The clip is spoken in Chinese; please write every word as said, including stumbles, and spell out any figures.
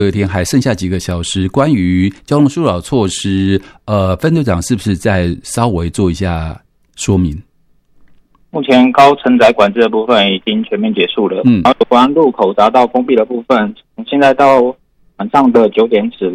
隔天还剩下几个小时，关于交通疏导措施，呃，分队长是不是再稍微做一下说明？ 目前高承载管制的部分已经全面结束了，嗯，然后有关路口匝道封闭的部分，从现在到晚上的九点止